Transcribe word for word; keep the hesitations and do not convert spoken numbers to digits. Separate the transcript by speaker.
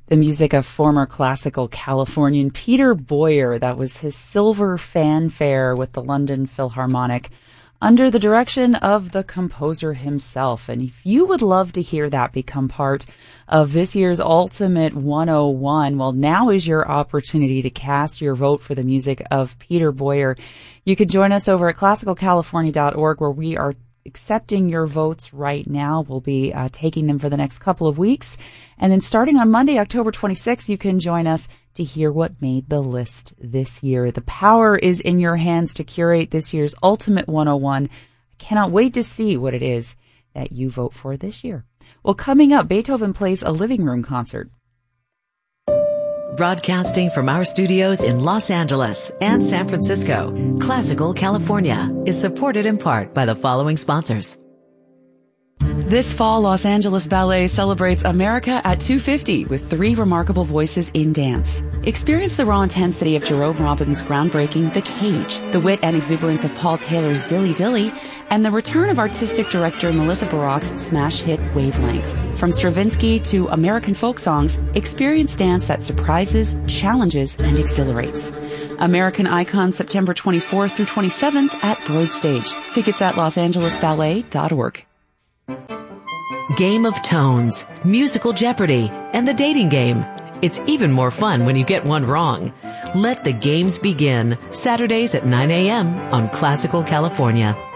Speaker 1: The music of former classical Californian Peter Boyer. That was his Silver Fanfare with the London Philharmonic under the direction of the composer himself. And if you would love to hear that become part of this year's Ultimate one oh one, well, now is your opportunity to cast your vote for the music of Peter Boyer. You can join us over at classical california dot org, where we are accepting your votes right now. We'll be uh, taking them for the next couple of weeks. And then starting on Monday, October twenty-sixth, you can join us to hear what made the list this year. The power is in your hands to curate this year's Ultimate one oh one. I cannot wait to see what it is that you vote for this year. Well, coming up, Beethoven plays a living room concert.
Speaker 2: Broadcasting from our studios in Los Angeles and San Francisco, Classical California is supported in part by the following sponsors.
Speaker 1: This fall, Los Angeles Ballet celebrates America at two fifty with three remarkable voices in dance. Experience the raw intensity of Jerome Robbins' groundbreaking The Cage, the wit and exuberance of Paul Taylor's Dilly Dilly, and the return of artistic director Melissa Barak's smash hit Wavelength. From Stravinsky to American folk songs, experience dance that surprises, challenges, and exhilarates. American Icon, September twenty-fourth through twenty-seventh at Broad Stage. Tickets at los angeles ballet dot org.
Speaker 2: Game of Tones, Musical Jeopardy, and the dating game. It's even more fun when you get one wrong. Let the games begin, Saturdays at nine a.m. on Classical California.